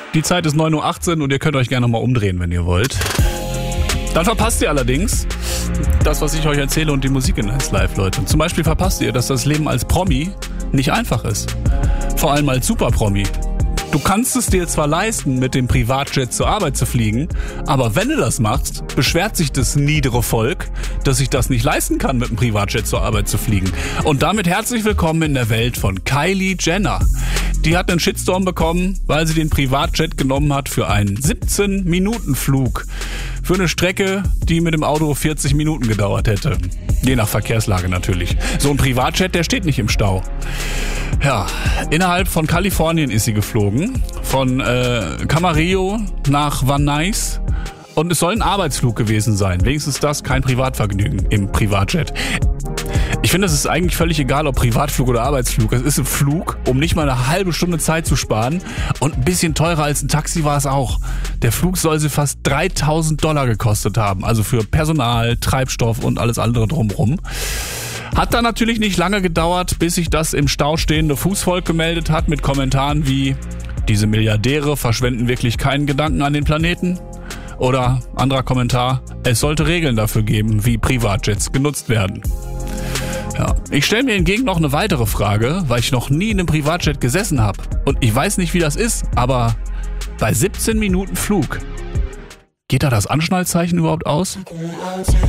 Die Zeit ist 9.18 Uhr und ihr könnt euch gerne mal umdrehen, wenn ihr wollt. Dann verpasst ihr allerdings das, was ich euch erzähle und die Musik in Nice Live, Leute. Zum Beispiel verpasst ihr, dass das Leben als Promi nicht einfach ist. Vor allem als Super-Promi. Du kannst es dir zwar leisten, mit dem Privatjet zur Arbeit zu fliegen, aber wenn du das machst, beschwert sich das niedere Volk, dass sich das nicht leisten kann, mit dem Privatjet zur Arbeit zu fliegen. Und damit herzlich willkommen in der Welt von Kylie Jenner. Die hat einen Shitstorm bekommen, weil sie den Privatjet genommen hat für einen 17-Minuten-Flug. Für eine Strecke, die mit dem Auto 40 Minuten gedauert hätte. Je nach Verkehrslage natürlich. So ein Privatjet, der steht nicht im Stau. Ja, innerhalb von Kalifornien ist sie geflogen. Von Camarillo nach Van Nuys. Und es soll ein Arbeitsflug gewesen sein. Wenigstens das, kein Privatvergnügen im Privatjet. Ich finde, es ist eigentlich völlig egal, ob Privatflug oder Arbeitsflug. Es ist ein Flug, um nicht mal eine halbe Stunde Zeit zu sparen. Und ein bisschen teurer als ein Taxi war es auch. Der Flug soll sie fast $3.000 gekostet haben. Also für Personal, Treibstoff und alles andere drumherum. Hat dann natürlich nicht lange gedauert, bis sich das im Stau stehende Fußvolk gemeldet hat mit Kommentaren wie: Diese Milliardäre verschwenden wirklich keinen Gedanken an den Planeten. Oder anderer Kommentar: Es sollte Regeln dafür geben, wie Privatjets genutzt werden. Ja. Ich stelle mir hingegen noch eine weitere Frage, weil ich noch nie in einem Privatjet gesessen habe. Und ich weiß nicht, wie das ist, aber bei 17 Minuten Flug, geht da das Anschnallzeichen überhaupt aus?